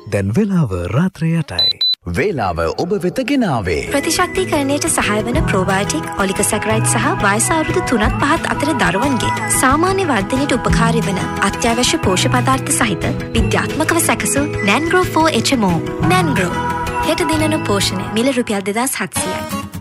දැන් වෙලාව රාත්‍රී 8යි. වේලාව ඔබ වෙත ගෙනාවේ ප්‍රතිශක්තිකරණයට සහාය වන ප්‍රෝබයෝටික් ඔලිගොසැකරයිඩ් සහ වයස අවුරුදු 3-5 අතර දරුවන්ගේ සාමාන්‍ය වර්ධනයට උපකාරී වන අත්‍යවශ්‍ය පෝෂ්‍ය පදාර්ථ සහිත විද්‍යාත්මකව සැකසූ නැන්ග්‍රෝ 4 HMO. නැන්ග්‍රෝ හෙට දිනන පෝෂණය මිල රුපියල් 2700යි.